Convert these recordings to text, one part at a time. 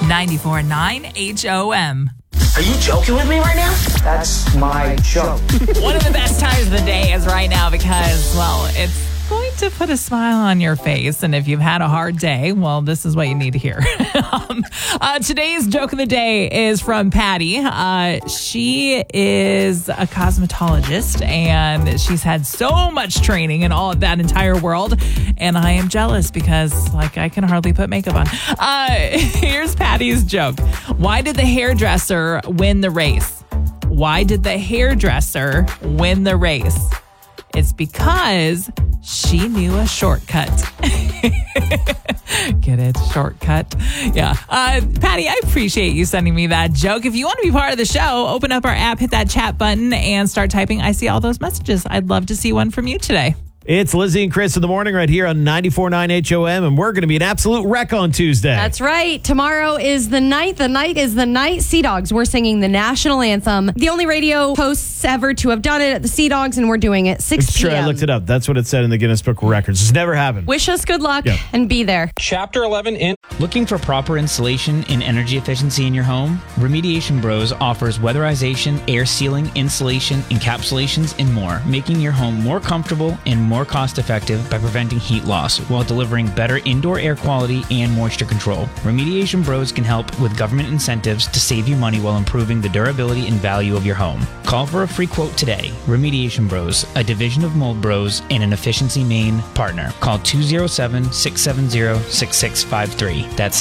94.9 HOM. Are you joking with me right now? That's my joke. One of the best times of the day is right now because, well, it's going to put a smile on your face. And if you've had a hard day, well, this is what you need to hear. Today's joke of the day is from Patty. She is a cosmetologist and she's had so much training in all of that entire world. And I am jealous because, I can hardly put makeup on. Here's Patty's joke. Why did the hairdresser win the race? Why did the hairdresser win the race? It's because she knew a shortcut. Get it? Shortcut. Yeah. Patty, I appreciate you sending me that joke. If you want to be part of the show, open up our app, hit that chat button, and start typing. I see all those messages. I'd love to see one from you today. It's Lizzie and Chris in the morning right here on 94.9 HOM, and we're going to be an absolute wreck on Tuesday. That's right. Tomorrow is the night. The night is the night. Sea Dogs, we're singing the national anthem. The only radio hosts ever to have done it at the Sea Dogs, and we're doing it 6 It's p.m. true. I looked it up. That's what it said in the Guinness Book of Records. It's never happened. Wish us good luck and be there. Chapter 11 in. Looking for proper installation and energy efficiency in your home? Remediation Bros offers weatherization, air sealing, insulation, encapsulations, and more, making your home more comfortable and more cost-effective by preventing heat loss while delivering better indoor air quality and moisture control. Remediation Bros can help with government incentives to save you money while improving the durability and value of your home. Call for a free quote today. Remediation Bros, a division of Mold Bros and an Efficiency Maine partner. Call 207-670-6653. That's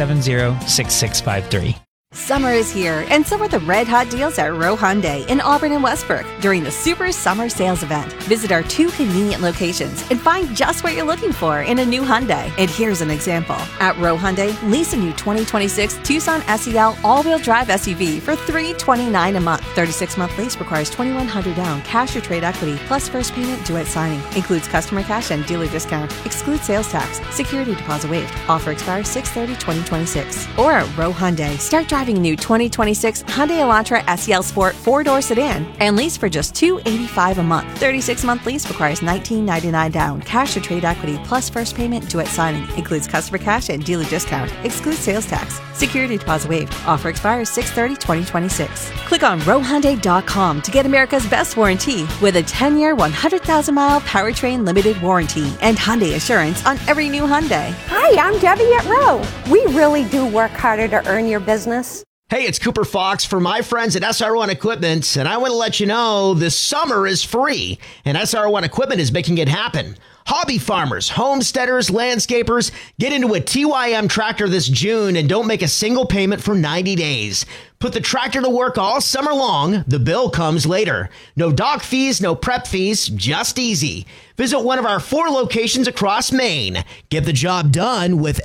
670-6653. Summer is here, and so are the red-hot deals at Rowe Hyundai in Auburn and Westbrook during the Super Summer Sales Event. Visit our 2 convenient locations and find just what you're looking for in a new Hyundai. And here's an example. At Rowe Hyundai, lease a new 2026 Tucson SEL all-wheel drive SUV for $329 a month. 36-month lease requires $2,100 down, cash or trade equity, plus first payment due at signing. Includes customer cash and dealer discount. Excludes sales tax. Security deposit waived. Offer expires 6/30/2026. Or at Rowe Hyundai, start driving new 2026 Hyundai Elantra SEL Sport 4-door sedan and lease for just $285 a month. 36-month lease requires $1999 down, cash or trade equity, plus first payment due at signing. Includes customer cash and dealer discount. Excludes sales tax. Security deposit waived. Offer expires 6/30/2026. Click on RoweHyundai.com to get America's best warranty with a 10-year, 100,000-mile powertrain limited warranty and Hyundai Assurance on every new Hyundai. Hi, I'm Debbie at Rowe. We really do work harder to earn your business. Hey, it's Cooper Fox for my friends at SR1 Equipment, and I want to let you know this summer is free, and SR1 Equipment is making it happen. Hobby farmers, homesteaders, landscapers, get into a TYM tractor this June and don't make a single payment for 90 days. Put the tractor to work all summer long. The bill comes later. No dock fees, no prep fees, just easy. Visit one of our 4 locations across Maine. Get the job done with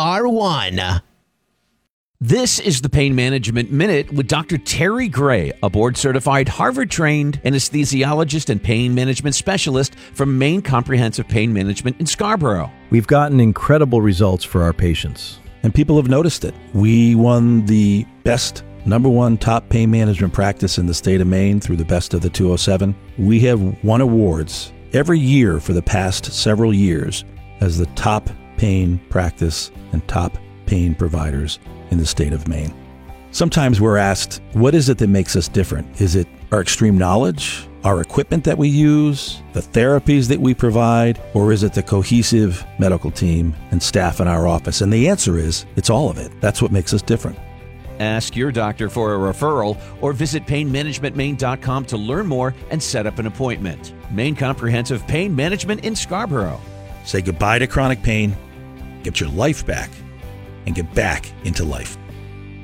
SR1. This is the Pain Management Minute with Dr. Terry Gray, a board-certified, Harvard-trained anesthesiologist and pain management specialist from Maine Comprehensive Pain Management in Scarborough. We've gotten incredible results for our patients, and people have noticed it. We won the best #1 top pain management practice in the state of Maine through the Best of the 207. We have won awards every year for the past several years as the top pain practice and top pain providers in the state of Maine. Sometimes we're asked, what is it that makes us different? Is it our extreme knowledge, our equipment that we use, the therapies that we provide, or is it the cohesive medical team and staff in our office? And the answer is, it's all of it. That's what makes us different. Ask your doctor for a referral or visit painmanagementmaine.com to learn more and set up an appointment. Maine Comprehensive Pain Management in Scarborough. Say goodbye to chronic pain, get your life back, and get back into life.